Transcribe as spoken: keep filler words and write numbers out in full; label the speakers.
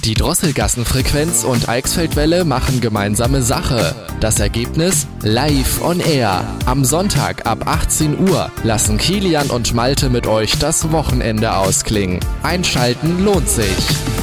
Speaker 1: Die Drosselgassenfrequenz und Eichsfeldwelle machen gemeinsame Sache. Das Ergebnis? Live on Air. Am Sonntag ab achtzehn Uhr lassen Kilian und Malte mit euch das Wochenende ausklingen. Einschalten lohnt sich.